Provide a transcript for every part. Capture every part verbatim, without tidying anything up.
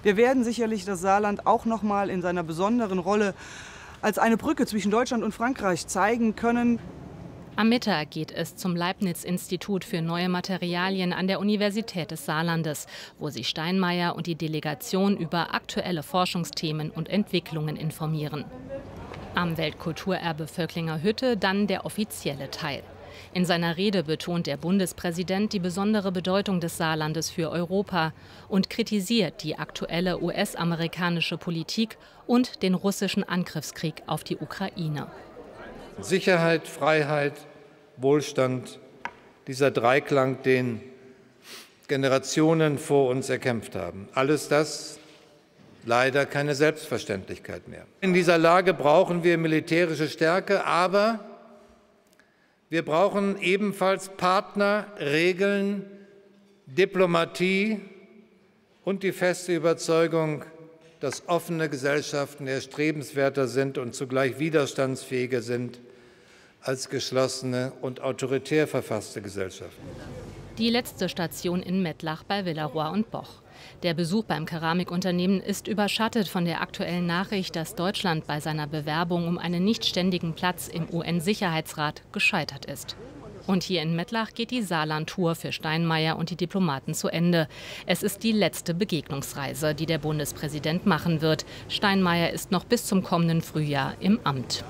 Wir werden sicherlich das Saarland auch noch mal in seiner besonderen Rolle als eine Brücke zwischen Deutschland und Frankreich zeigen können. Am Mittag geht es zum Leibniz-Institut für neue Materialien an der Universität des Saarlandes, wo sich Steinmeier und die Delegation über aktuelle Forschungsthemen und Entwicklungen informieren. Am Weltkulturerbe Völklinger Hütte dann der offizielle Teil. In seiner Rede betont der Bundespräsident die besondere Bedeutung des Saarlandes für Europa und kritisiert die aktuelle U S-amerikanische Politik und den russischen Angriffskrieg auf die Ukraine. Sicherheit, Freiheit, Wohlstand, dieser Dreiklang, den Generationen vor uns erkämpft haben. Alles das leider keine Selbstverständlichkeit mehr. In dieser Lage brauchen wir militärische Stärke, aber wir brauchen ebenfalls Partner, Regeln, Diplomatie und die feste Überzeugung, dass offene Gesellschaften erstrebenswerter sind und zugleich widerstandsfähiger sind als geschlossene und autoritär verfasste Gesellschaften. Die letzte Station in Mettlach bei Villaroy und Boch. Der Besuch beim Keramikunternehmen ist überschattet von der aktuellen Nachricht, dass Deutschland bei seiner Bewerbung um einen nichtständigen Platz im U N-Sicherheitsrat gescheitert ist. Und hier in Mettlach geht die Saarland-Tour für Steinmeier und die Diplomaten zu Ende. Es ist die letzte Begegnungsreise, die der Bundespräsident machen wird. Steinmeier ist noch bis zum kommenden Frühjahr im Amt.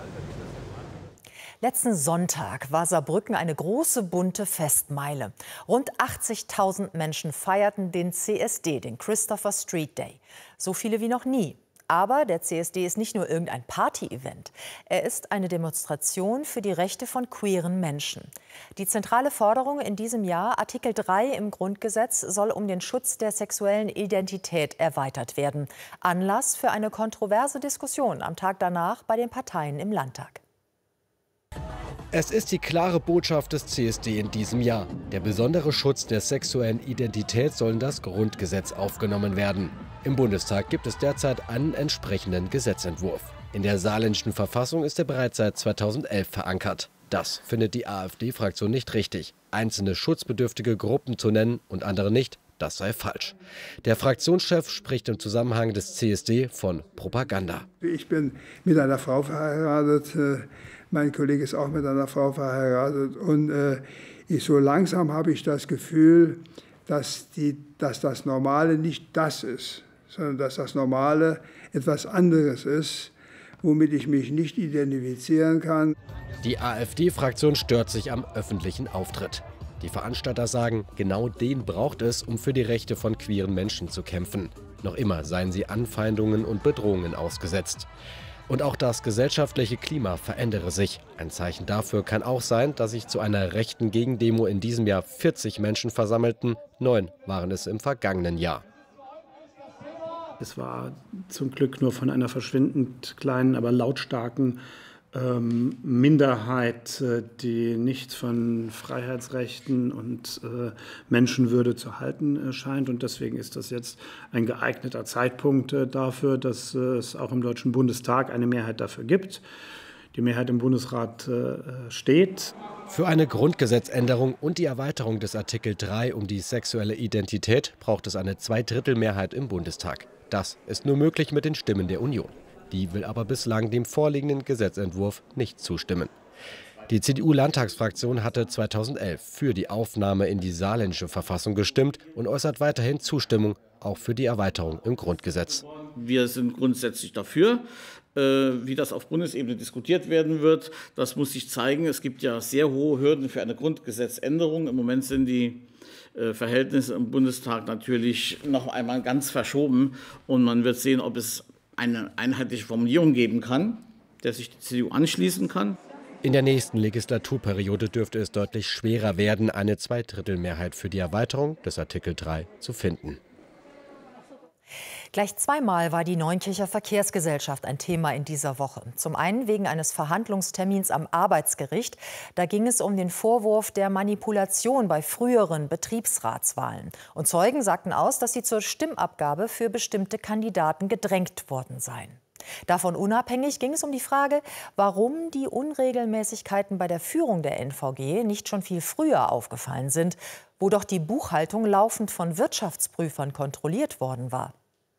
Letzten Sonntag war Saarbrücken eine große, bunte Festmeile. Rund achtzigtausend Menschen feierten den C S D, den Christopher Street Day. So viele wie noch nie. Aber der C S D ist nicht nur irgendein Party-Event. Er ist eine Demonstration für die Rechte von queeren Menschen. Die zentrale Forderung in diesem Jahr, Artikel drei im Grundgesetz, soll um den Schutz der sexuellen Identität erweitert werden. Anlass für eine kontroverse Diskussion am Tag danach bei den Parteien im Landtag. Es ist die klare Botschaft des C S D in diesem Jahr. Der besondere Schutz der sexuellen Identität soll in das Grundgesetz aufgenommen werden. Im Bundestag gibt es derzeit einen entsprechenden Gesetzentwurf. In der saarländischen Verfassung ist er bereits seit zweitausendelf verankert. Das findet die AfD-Fraktion nicht richtig. Einzelne schutzbedürftige Gruppen zu nennen und andere nicht, das sei falsch. Der Fraktionschef spricht im Zusammenhang des C S D von Propaganda. Ich bin mit einer Frau verheiratet. Mein Kollege ist auch mit einer Frau verheiratet. Und äh, ich, so langsam habe ich das Gefühl, dass, die, dass das Normale nicht das ist, sondern dass das Normale etwas anderes ist, womit ich mich nicht identifizieren kann. Die AfD-Fraktion stört sich am öffentlichen Auftritt. Die Veranstalter sagen, genau den braucht es, um für die Rechte von queeren Menschen zu kämpfen. Noch immer seien sie Anfeindungen und Bedrohungen ausgesetzt. Und auch das gesellschaftliche Klima verändere sich. Ein Zeichen dafür kann auch sein, dass sich zu einer rechten Gegendemo in diesem Jahr vierzig Menschen versammelten. Neun waren es im vergangenen Jahr. Es war zum Glück nur von einer verschwindend kleinen, aber lautstarken ähm, Minderheit, äh, die nicht von Freiheitsrechten und äh, Menschenwürde zu halten äh, scheint. Und deswegen ist das jetzt ein geeigneter Zeitpunkt äh, dafür, dass äh, es auch im Deutschen Bundestag eine Mehrheit dafür gibt. Die Mehrheit im Bundesrat äh, steht. Für eine Grundgesetzänderung und die Erweiterung des Artikel drei um die sexuelle Identität braucht es eine Zweidrittelmehrheit im Bundestag. Das ist nur möglich mit den Stimmen der Union. Die will aber bislang dem vorliegenden Gesetzentwurf nicht zustimmen. Die C D U-Landtagsfraktion hatte zweitausendelf für die Aufnahme in die saarländische Verfassung gestimmt und äußert weiterhin Zustimmung, auch für die Erweiterung im Grundgesetz. Wir sind grundsätzlich dafür. Wie das auf Bundesebene diskutiert werden wird, das muss sich zeigen. Es gibt ja sehr hohe Hürden für eine Grundgesetzänderung. Im Moment sind die Verhältnisse im Bundestag natürlich noch einmal ganz verschoben. Und man wird sehen, ob es eine einheitliche Formulierung geben kann, der sich die C D U anschließen kann. In der nächsten Legislaturperiode dürfte es deutlich schwerer werden, eine Zweidrittelmehrheit für die Erweiterung des Artikel drei zu finden. Gleich zweimal war die Neunkircher Verkehrsgesellschaft ein Thema in dieser Woche. Zum einen wegen eines Verhandlungstermins am Arbeitsgericht. Da ging es um den Vorwurf der Manipulation bei früheren Betriebsratswahlen. Und Zeugen sagten aus, dass sie zur Stimmabgabe für bestimmte Kandidaten gedrängt worden seien. Davon unabhängig ging es um die Frage, warum die Unregelmäßigkeiten bei der Führung der N V G nicht schon viel früher aufgefallen sind, wo doch die Buchhaltung laufend von Wirtschaftsprüfern kontrolliert worden war.